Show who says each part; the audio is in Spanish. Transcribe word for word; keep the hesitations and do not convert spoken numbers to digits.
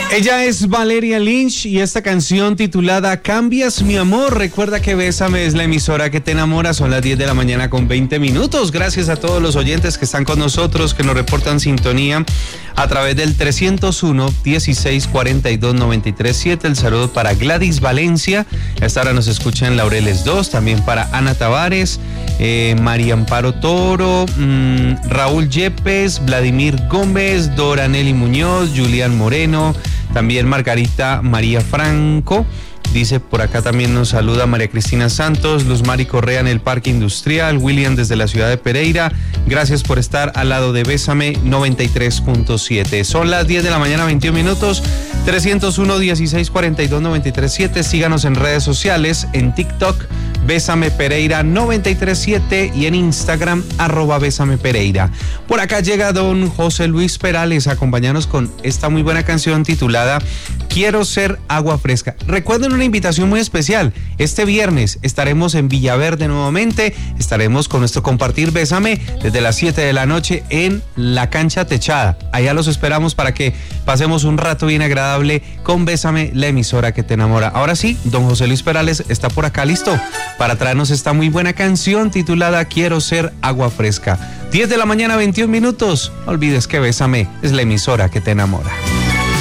Speaker 1: Ella es Valeria Lynch y esta canción titulada Cambias mi amor. Recuerda que Bésame es la emisora que te enamora. Son las diez de la mañana con veinte minutos. Gracias a todos los oyentes que están con nosotros, que nos reportan sintonía a través del trescientos uno, dieciséis cuarenta y dos, noventa y tres siete. El saludo para Gladys Valencia. A esta hora nos escuchan Laureles dos. También para Ana Tavares, eh, María Amparo Toro, mmm, Raúl Yepes, Vladimir Gómez, Dora Nelly Muñoz, Julián Moreno. También Margarita María Franco, dice por acá también nos saluda María Cristina Santos, Luz Mari Correa en el Parque Industrial, William desde la ciudad de Pereira, gracias por estar al lado de Bésame noventa y tres punto siete. Son las diez de la mañana, veintiún minutos, trescientos uno, dieciséis cuarenta y dos, noventa y tres siete. Síganos en redes sociales, en TikTok, Bésame Pereira noventa y tres siete y en Instagram, arroba Bésame Pereira. Por acá llega don José Luis Perales a acompañarnos con esta muy buena canción titulada Quiero ser agua fresca. Recuerden una invitación muy especial. Este viernes estaremos en Villaverde nuevamente. Estaremos con nuestro Compartir Bésame desde las siete de la noche en la cancha techada. Allá los esperamos para que pasemos un rato bien agradable con Bésame, la emisora que te enamora. Ahora sí, don José Luis Perales está por acá listo para traernos esta muy buena canción titulada Quiero ser agua fresca. diez de la mañana, veintiún minutos. No olvides que Bésame es la emisora que te enamora.